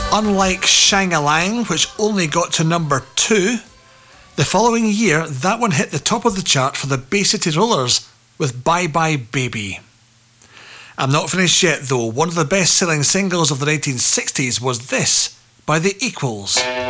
Unlike Shang-a-Lang, which only got to number 2, the following year that one hit the top of the chart for the Bay City Rollers with Bye Bye Baby. I'm not finished yet though. One of the best-selling singles of the 1960s was this by The Equals.